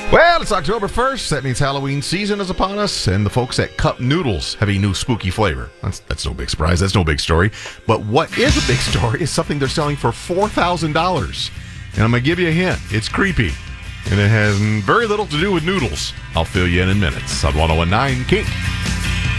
Well, it's October 1st. That means Halloween season is upon us, and the folks at Cup Noodles have a new spooky flavor. That's no big surprise. That's no big story. But what is a big story is something they're selling for $4,000. And I'm going to give you a hint. It's creepy, and it has very little to do with noodles. I'll fill you in minutes on 101.9 Kink.